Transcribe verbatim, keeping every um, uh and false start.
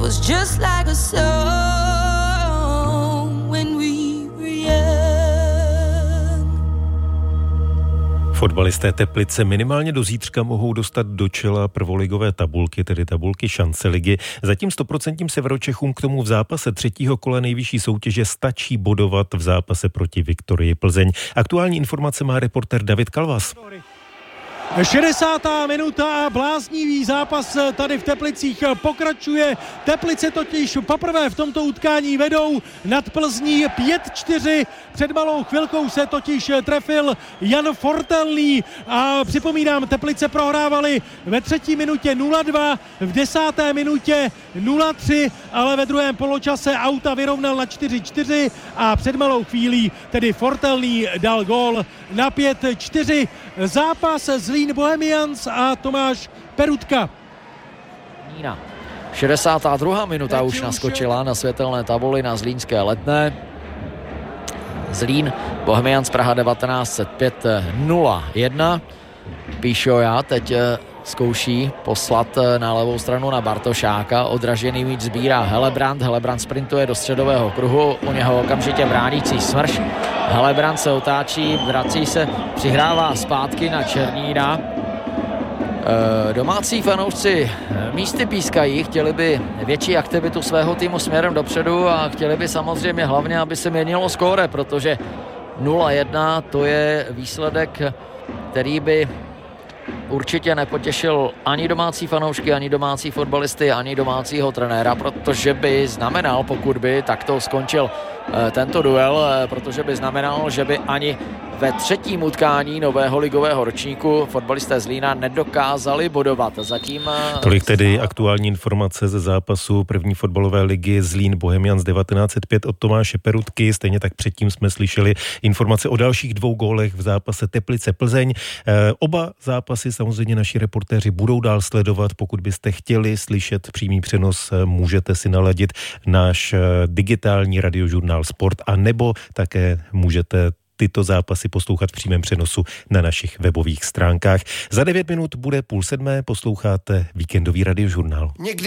was just like a song when we were young. Fotbalisté Teplice minimálně do zítřka mohou dostat do čela prvoligové tabulky, tedy tabulky šance ligy. Zatím stoprocentním Severočechům k tomu v zápase třetího kola nejvyšší soutěže stačí bodovat v zápase proti Viktorii Plzeň. Aktuální informace má reportér David Kalvas. šedesátá minuta a bláznivý zápas tady v Teplicích pokračuje. Teplice totiž poprvé v tomto utkání vedou nad Plzní pět čtyři. Před malou chvilkou se totiž trefil Jan Fortelný a připomínám, Teplice prohrávali ve třetí minutě nula dva, v desáté minutě nula tři, ale ve druhém poločase Auta vyrovnal na čtyři čtyři a před malou chvílí tedy Fortelný dal gól na pět čtyři. Zápas Zlín Bohemians a Tomáš Perutka. Nína. šedesátá druhá minuta už naskočila na světelné tabuli na zlínské Letné. Zlín Bohemians Praha devatenáct set pět nula jedna. Píšoja teď zkouší poslat na levou stranu na Bartošáka. Odražený míč sbírá Helebrant. Helebrant sprintuje do středového kruhu. U něho okamžitě bránící Smrš. Helebrant se otáčí, vrací se, přihrává zpátky na Černína. E, domácí fanoušci místy pískají, chtěli by větší aktivitu svého týmu směrem dopředu a chtěli by samozřejmě hlavně, aby se měnilo skóre, protože nula jedna to je výsledek, který by určitě nepotěšil ani domácí fanoušky, ani domácí fotbalisty, ani domácího trenéra, protože by znamenal, pokud by takto skončil e, tento duel, e, protože by znamenal, že by ani ve třetím utkání nového ligového ročníku fotbalisté Zlína nedokázali bodovat. Zatím... Tolik tedy aktuální informace ze zápasu první fotbalové ligy Zlín Bohemians devatenáct set pět od Tomáše Perutky. Stejně tak předtím jsme slyšeli informace o dalších dvou gólech v zápase Teplice Plzeň. E, oba zápasy samozřejmě naši reportéři budou dál sledovat. Pokud byste chtěli slyšet přímý přenos, můžete si naladit náš digitální radiožurnál Sport a nebo také můžete tyto zápasy poslouchat v přímém přenosu na našich webových stránkách. Za devět minut bude půl sedmé, posloucháte víkendový radiožurnál.